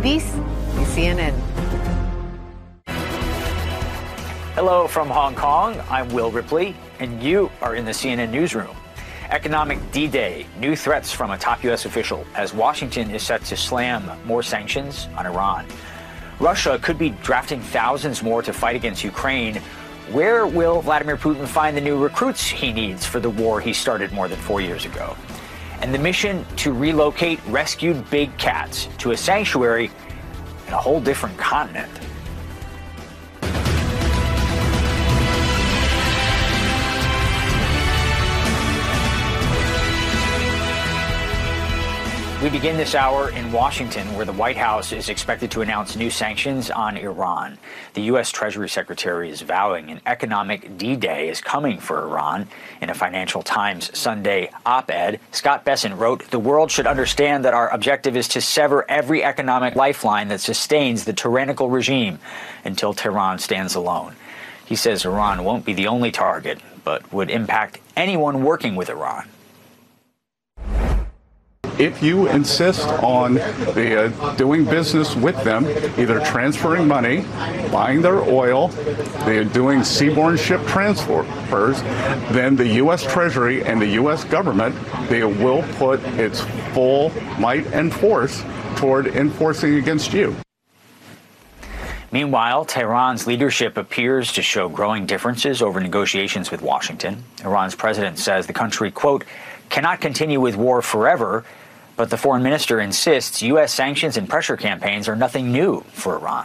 This is CNN. Hello from Hong Kong. I'm Will Ripley, and you are in the CNN newsroom. Economic D-Day, new threats from a top U.S. official as Washington is set to slam more sanctions on Iran. Russia could be drafting thousands more to fight against Ukraine. Where will Vladimir Putin find the new recruits he needs for the war he started more than 4 years ago? And the mission to relocate rescued big cats to a sanctuary in a whole different continent. We begin this hour in Washington, where the White House is expected to announce new sanctions on Iran. The U.S. Treasury Secretary is vowing an economic D-Day is coming for Iran. In a Financial Times Sunday op-ed, Scott Bessent wrote, "The world should understand that our objective is to sever every economic lifeline that sustains the tyrannical regime until Tehran stands alone." He says Iran won't be the only target, but would impact anyone working with Iran. If you insist on doing business with them, either transferring money, buying their oil, they're doing seaborne ship transfers, then the U.S. Treasury and the U.S. government, they will put its full might and force toward enforcing against you. Meanwhile, Tehran's leadership appears to show growing differences over negotiations with Washington. Iran's president says the country, quote, cannot continue with war forever. But the foreign minister insists U.S. sanctions and pressure campaigns are nothing new for Iran.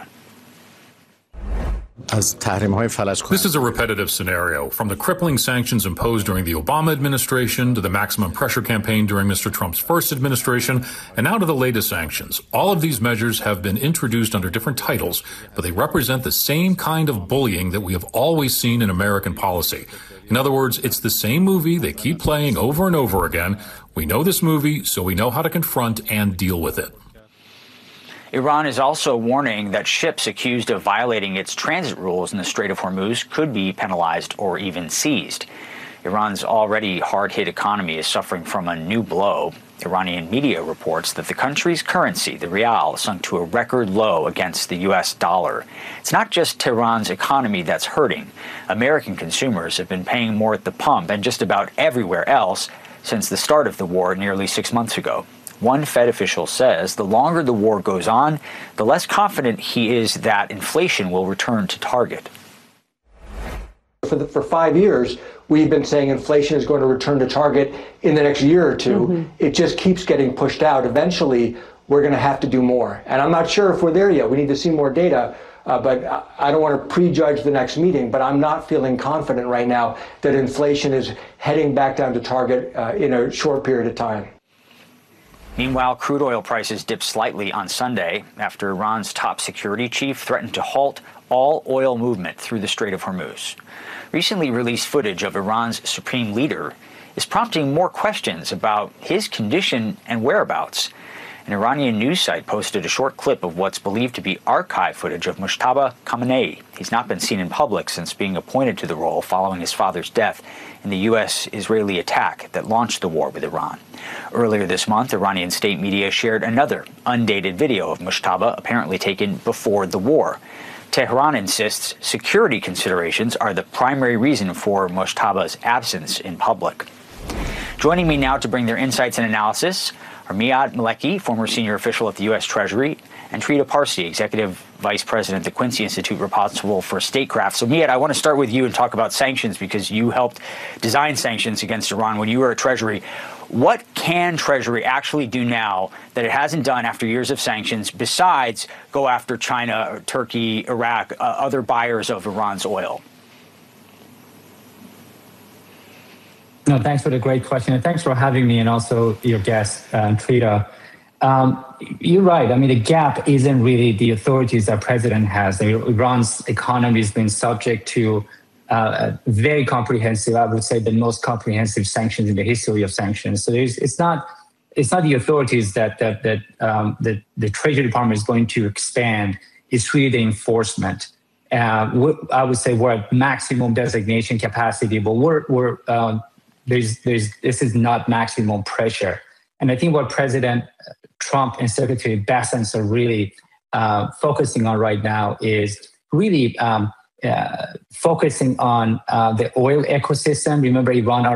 This is a repetitive scenario, from the crippling sanctions imposed during the Obama administration to the maximum pressure campaign during Mr. Trump's first administration, and now to the latest sanctions. All of these measures have been introduced under different titles, but they represent the same kind of bullying that we have always seen in American policy. In other words, it's the same movie they keep playing over and over again. We know this movie, so we know how to confront and deal with it. Iran is also warning that ships accused of violating its transit rules in the Strait of Hormuz could be penalized or even seized. Iran's already hard-hit economy is suffering from a new blow. Iranian media reports that the country's currency, the rial, sunk to a record low against the U.S. dollar. It's not just Tehran's economy that's hurting. American consumers have been paying more at the pump and just about everywhere else since the start of the war nearly 6 months ago. One Fed official says the longer the war goes on, the less confident he is that inflation will return to target. For 5 years, we've been saying inflation is going to return to target in the next year or two. Mm-hmm. It just keeps getting pushed out. Eventually, we're going to have to do more. And I'm not sure if we're there yet. We need to see more data. But I don't want to prejudge the next meeting, but I'm not feeling confident right now that inflation is heading back down to target in a short period of time. Meanwhile, crude oil prices dipped slightly on Sunday after Iran's top security chief threatened to halt all oil movement through the Strait of Hormuz. Recently released footage of Iran's supreme leader is prompting more questions about his condition and whereabouts. An Iranian news site posted a short clip of what's believed to be archive footage of Mojtaba Khamenei. He's not been seen in public since being appointed to the role following his father's death in the U.S.-Israeli attack that launched the war with Iran. Earlier this month, Iranian state media shared another undated video of Mojtaba apparently taken before the war. Tehran insists security considerations are the primary reason for Mojtaba's absence in public. Joining me now to bring their insights and analysis are Miad Maleki, former senior official at the U.S. Treasury, and Trita Parsi, executive vice president at the Quincy Institute responsible for statecraft. So, Miad, I want to start with you and talk about sanctions because you helped design sanctions against Iran when you were at Treasury. What can Treasury actually do now that it hasn't done after years of sanctions besides go after China, Turkey, Iraq, other buyers of Iran's oil? No, thanks for the great question. And thanks for having me and also your guest, Trita. You're right. I mean, the gap isn't really the authorities that president has. Iran's economy has been subject to very comprehensive, I would say the most comprehensive sanctions in the history of sanctions. So it's not the authorities that the Treasury Department is going to expand. It's really the enforcement. I would say we're at maximum designation capacity, but this is not maximum pressure. And I think what President Trump and Secretary Bessent are really focusing on right now is really focusing on the oil ecosystem. Remember,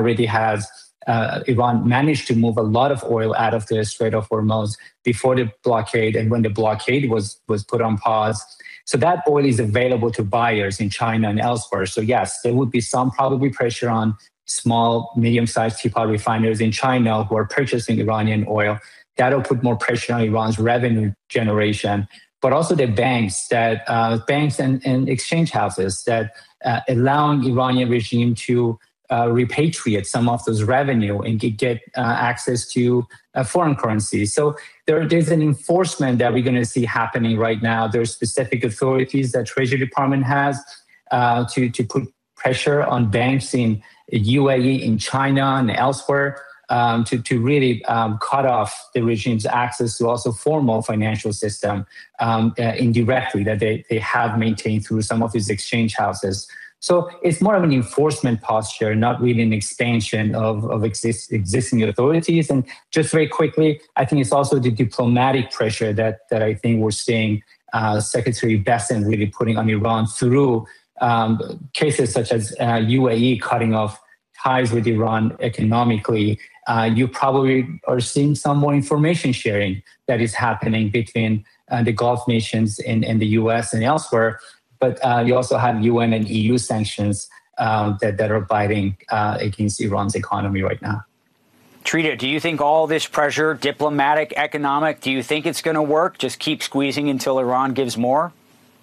Iran managed to move a lot of oil out of the Strait of Hormuz before the blockade and when the blockade was put on pause. So that oil is available to buyers in China and elsewhere. So yes, there would be some probably pressure on small, medium-sized teapot refiners in China who are purchasing Iranian oil. That'll put more pressure on Iran's revenue generation, but also the banks and exchange houses that allowing Iranian regime to repatriate some of those revenue and get access to foreign currency. So there's an enforcement that we're going to see happening right now. There's specific authorities that Treasury Department has to put pressure on banks in UAE, in China, and elsewhere to really cut off the regime's access to also formal financial system indirectly that they have maintained through some of these exchange houses. So it's more of an enforcement posture, not really an expansion of existing authorities. And just very quickly, I think it's also the diplomatic pressure that I think we're seeing Secretary Bessent really putting on Iran through cases such as UAE cutting off ties with Iran economically. You probably are seeing some more information sharing that is happening between the Gulf nations and the US and elsewhere. But you also have UN and EU sanctions that are biting against Iran's economy right now. Trita, do you think all this pressure, diplomatic, economic, do you think it's going to work? Just keep squeezing until Iran gives more?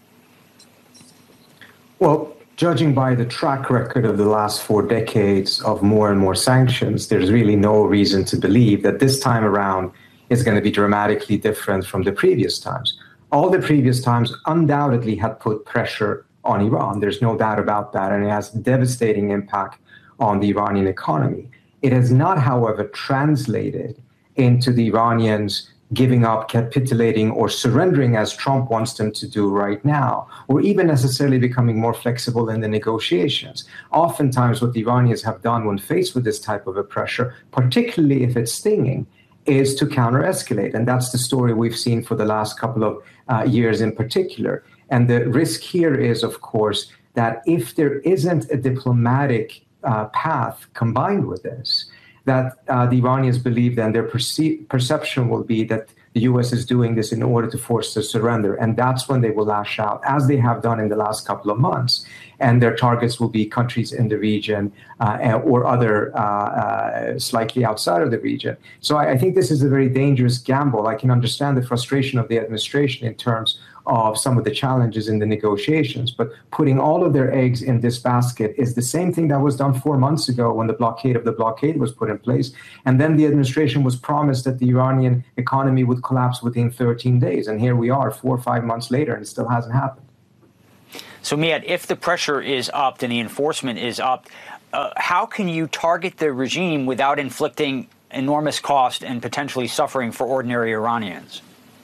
Well, judging by the track record of the last 4 decades of more and more sanctions, there's really no reason to believe that this time around is going to be dramatically different from the previous times. All the previous times undoubtedly had put pressure on Iran. There's no doubt about that, and it has devastating impact on the Iranian economy. It has not, however, translated into the Iranians giving up, capitulating, or surrendering as Trump wants them to do right now, or even necessarily becoming more flexible in the negotiations. Oftentimes, what the Iranians have done when faced with this type of a pressure, particularly if it's stinging, is to counter-escalate. And that's the story we've seen for the last couple of years in particular. And the risk here is, of course, that if there isn't a diplomatic path combined with this, that the Iranians believe then their perception will be that the U.S. is doing this in order to force the surrender. And that's when they will lash out, as they have done in the last couple of months. And their targets will be countries in the region or other slightly outside of the region. So I think this is a very dangerous gamble. I can understand the frustration of the administration in terms of some of the challenges in the negotiations, but putting all of their eggs in this basket is the same thing that was done 4 months ago when the blockade of the blockade was put in place. And then the administration was promised that the Iranian economy would collapse within 13 days. And here we are 4 or 5 months later, and it still hasn't happened. So, Miyad, if the pressure is upped and the enforcement is upped, how can you target the regime without inflicting enormous cost and potentially suffering for ordinary Iranians?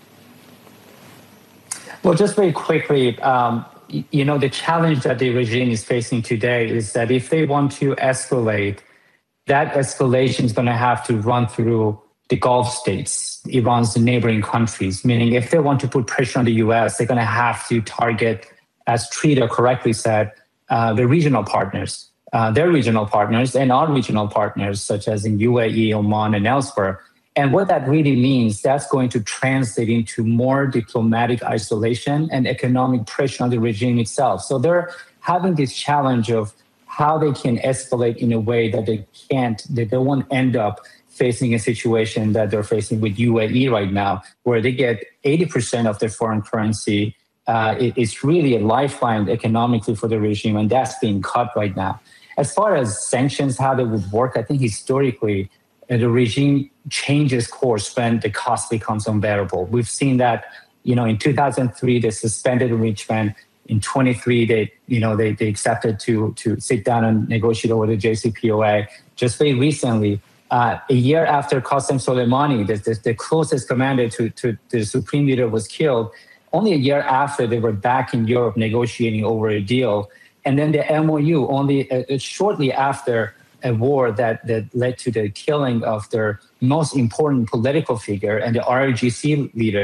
Well, just very quickly, the challenge that the regime is facing today is that if they want to escalate, that escalation is going to have to run through the Gulf states, Iran's neighboring countries, meaning if they want to put pressure on the U.S., they're going to have to target, as Trita correctly said, the regional partners, their regional partners and our regional partners, such as in UAE, Oman, and elsewhere. And what that really means, that's going to translate into more diplomatic isolation and economic pressure on the regime itself. So they're having this challenge of how they can escalate in a way that they won't end up facing a situation that they're facing with UAE right now, where they get 80% of their foreign currency. It's really a lifeline economically for the regime, and that's being cut right now. As far as sanctions, how they would work, I think historically, the regime changes course when the cost becomes unbearable. We've seen that, in 2003, they suspended enrichment. In 23, they accepted to sit down and negotiate over the JCPOA. Just very recently, a year after Qasem Soleimani, the closest commander to the supreme leader, was killed, only a year after they were back in Europe negotiating over a deal. And then the MOU, only shortly after a war that led to the killing of their most important political figure and the RGC leaders,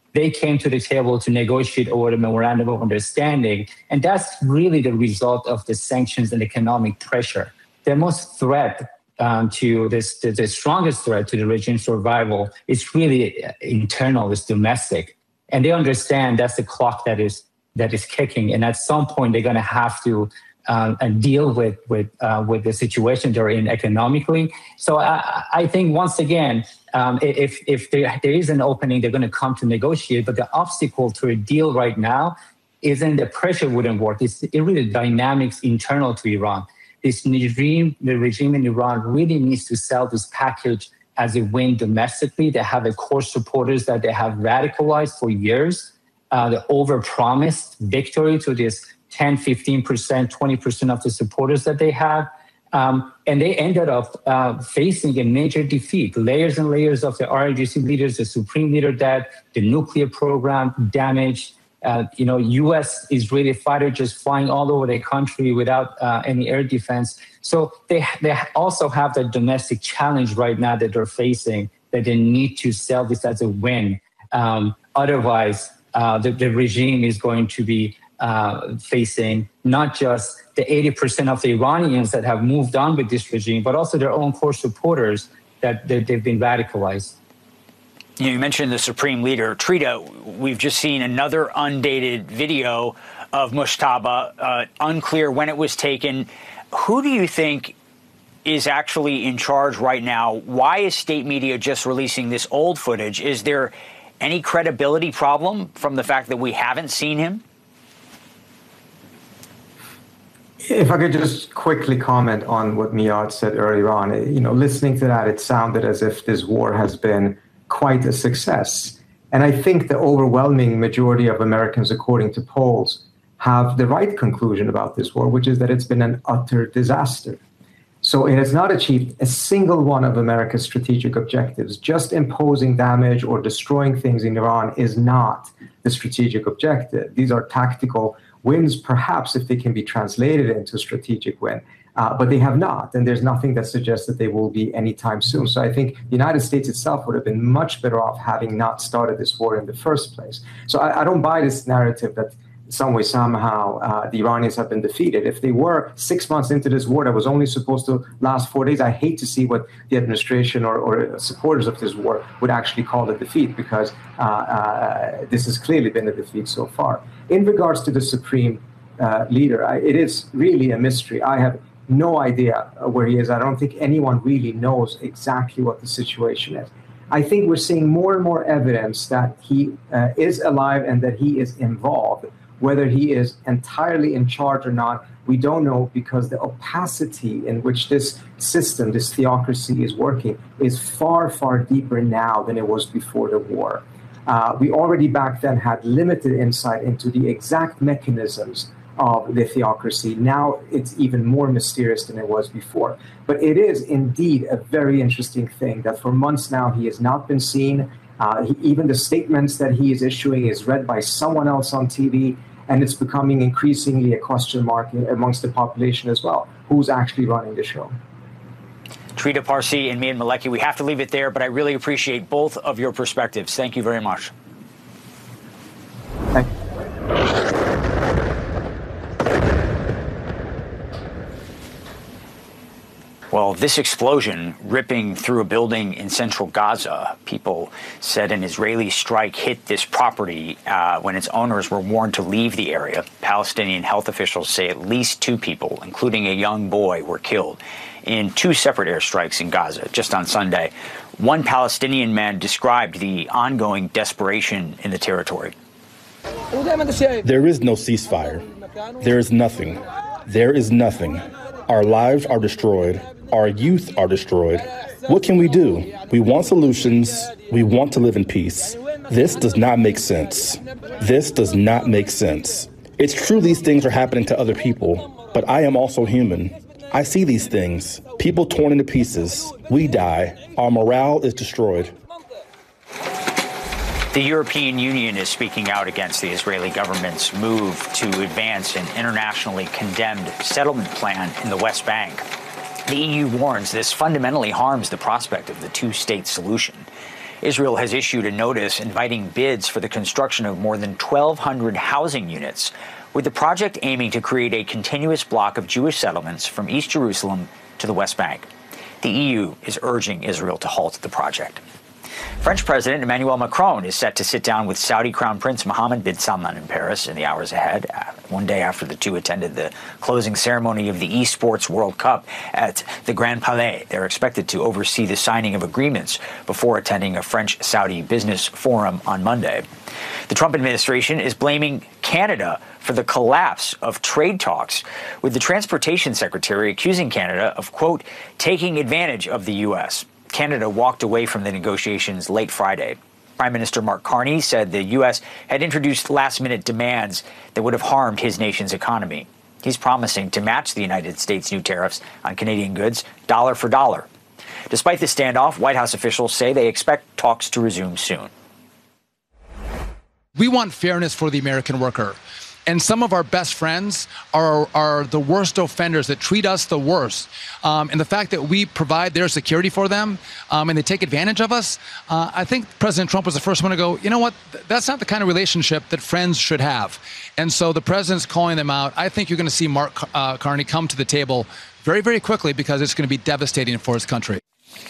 they came to the table to negotiate over the memorandum of understanding. And that's really the result of the sanctions and economic pressure. The most threat to this, the strongest threat to the regime's survival is really internal, it's domestic. And they understand that's the clock that is kicking. And at some point, they're going to have to deal with the situation they're in economically. So I think once again, if there is an opening, they're going to come to negotiate. But the obstacle to a deal right now isn't the pressure wouldn't work. It's really the dynamics internal to Iran. The regime in Iran really needs to sell this package as a win domestically. They have the core supporters that they have radicalized for years. They overpromised victory to this 10, 15%, 20% of the supporters that they have. And they ended up facing a major defeat. Layers and layers of the RIGC leaders, the supreme leader dead, the nuclear program damaged, U.S. Israeli fighter just flying all over the country without any air defense. So they also have the domestic challenge right now that they're facing, that they need to sell this as a win. Otherwise, the regime is going to be facing not just the 80% of the Iranians that have moved on with this regime, but also their own core supporters that they've been radicalized. You mentioned the supreme leader. Trita, we've just seen another undated video of Mujtaba, unclear when it was taken. Who do you think is actually in charge right now? Why is state media just releasing this old footage? Is there any credibility problem from the fact that we haven't seen him? If I could just quickly comment on what Miyad said earlier on, listening to that, it sounded as if this war has been quite a success. And I think the overwhelming majority of Americans, according to polls, have the right conclusion about this war, which is that it's been an utter disaster. So it has not achieved a single one of America's strategic objectives. Just imposing damage or destroying things in Iran is not the strategic objective. These are tactical wins, perhaps, if they can be translated into a strategic win. But they have not, and there's nothing that suggests that they will be anytime soon. So I think the United States itself would have been much better off having not started this war in the first place. So I don't buy this narrative that some way, somehow, the Iranians have been defeated. If they were 6 months into this war that was only supposed to last 4 days, I hate to see what the administration or supporters of this war would actually call a defeat, because this has clearly been a defeat so far. In regards to the supreme leader, it is really a mystery. I have no idea where he is. I don't think anyone really knows exactly what the situation is. I think we're seeing more and more evidence that he is alive and that he is involved. Whether he is entirely in charge or not, we don't know, because the opacity in which this system, this theocracy is working is far, far deeper now than it was before the war. We already back then had limited insight into the exact mechanisms of the theocracy. Now it's even more mysterious than it was before. But it is indeed a very interesting thing that for months now he has not been seen. Even the statements that he is issuing is read by someone else on TV, and it's becoming increasingly a question mark amongst the population as well. Who's actually running the show? Trita Parsi and Miyad Maleki, we have to leave it there, but I really appreciate both of your perspectives. Thank you very much. Thank you. Well, this explosion ripping through a building in central Gaza, people said an Israeli strike hit this property when its owners were warned to leave the area. Palestinian health officials say at least 2 people, including a young boy, were killed in 2 separate airstrikes in Gaza just on Sunday. One Palestinian man described the ongoing desperation in the territory. There is no ceasefire. There is nothing. There is nothing. Our lives are destroyed. Our youth are destroyed. What can we do? We want solutions. We want to live in peace. This does not make sense. This does not make sense. It's true these things are happening to other people, but I am also human. I see these things. People torn into pieces. We die. Our morale is destroyed. The European Union is speaking out against the Israeli government's move to advance an internationally condemned settlement plan in the West Bank. The EU warns this fundamentally harms the prospect of the 2-state solution. Israel has issued a notice inviting bids for the construction of more than 1,200 housing units, with the project aiming to create a continuous block of Jewish settlements from East Jerusalem to the West Bank. The EU is urging Israel to halt the project. French President Emmanuel Macron is set to sit down with Saudi Crown Prince Mohammed bin Salman in Paris in the hours ahead, one day after the two attended the closing ceremony of the Esports World Cup at the Grand Palais. They're expected to oversee the signing of agreements before attending a French-Saudi business forum on Monday. The Trump administration is blaming Canada for the collapse of trade talks, with the transportation secretary accusing Canada of, quote, taking advantage of the U.S. Canada walked away from the negotiations late Friday. Prime Minister Mark Carney said the U.S. had introduced last-minute demands that would have harmed his nation's economy. He's promising to match the United States' new tariffs on Canadian goods dollar for dollar. Despite the standoff, White House officials say they expect talks to resume soon. We want fairness for the American worker. And some of our best friends are the worst offenders that treat us the worst. And the fact that we provide their security for them and they take advantage of us, I think President Trump was the first one to go, you know what, that's not the kind of relationship that friends should have. And so the president's calling them out. I think you're going to see Mark Carney come to the table very, very quickly because it's going to be devastating for his country.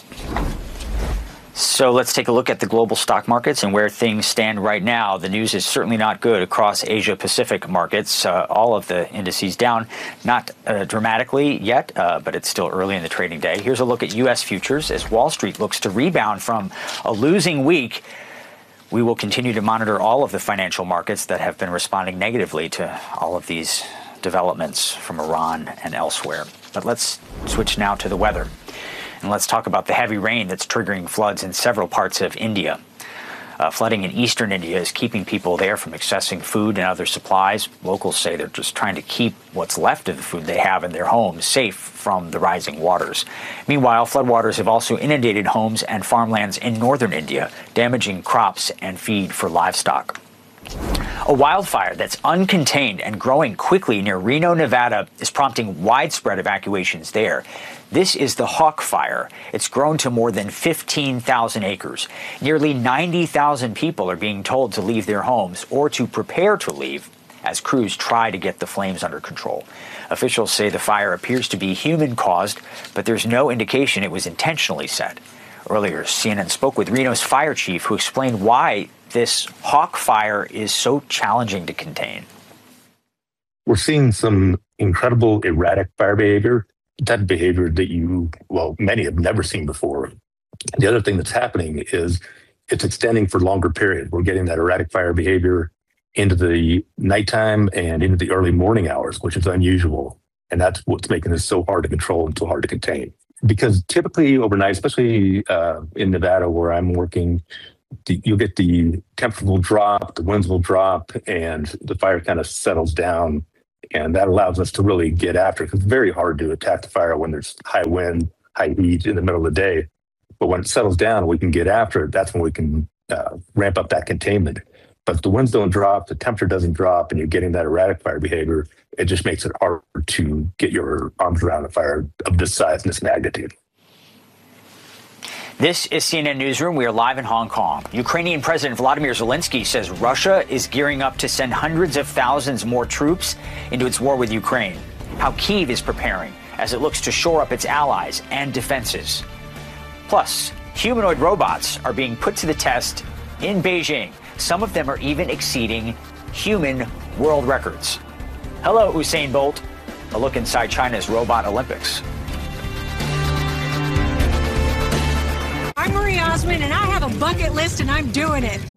So let's take a look at the global stock markets and where things stand right now. The news is certainly not good across Asia-Pacific markets. All of the indices down, not dramatically yet, but it's still early in the trading day. Here's a look at U.S. futures as Wall Street looks to rebound from a losing week. We will continue to monitor all of the financial markets that have been responding negatively to all of these developments from Iran and elsewhere. But let's switch now to the weather. And let's talk about the heavy rain that's triggering floods in several parts of India. Flooding in eastern India is keeping people there from accessing food and other supplies. Locals say they're just trying to keep what's left of the food they have in their homes safe from the rising waters. Meanwhile, floodwaters have also inundated homes and farmlands in northern India, damaging crops and feed for livestock. A wildfire that's uncontained and growing quickly near Reno, Nevada, is prompting widespread evacuations there. This is the Hawk Fire. It's grown to more than 15,000 acres. Nearly 90,000 people are being told to leave their homes or to prepare to leave as crews try to get the flames under control. Officials say the fire appears to be human-caused, but there's no indication it was intentionally set. Earlier, CNN spoke with Reno's fire chief, who explained why this Hawk Fire is so challenging to contain. We're seeing some incredible erratic fire behavior, that behavior that many have never seen before. The other thing that's happening is it's extending for longer periods. We're getting that erratic fire behavior into the nighttime and into the early morning hours, which is unusual. And that's what's making this so hard to control and so hard to contain. Because typically overnight, especially in Nevada where I'm working, you'll get the temperature will drop, the winds will drop, and the fire kind of settles down. And that allows us to really get after it, because it's very hard to attack the fire when there's high wind, high heat in the middle of the day. But when it settles down, we can get after it. That's when we can ramp up that containment. But if the winds don't drop, the temperature doesn't drop, and you're getting that erratic fire behavior, it just makes it harder to get your arms around a fire of this size and this magnitude. This is CNN Newsroom. We are live in Hong Kong. Ukrainian President Vladimir Zelensky says Russia is gearing up to send hundreds of thousands more troops into its war with Ukraine. How Kyiv is preparing as it looks to shore up its allies and defenses. Plus, humanoid robots are being put to the test in Beijing. Some of them are even exceeding human world records. Hello, Usain Bolt. A look inside China's Robot Olympics. I'm Marie Osmond, and I have a bucket list, and I'm doing it.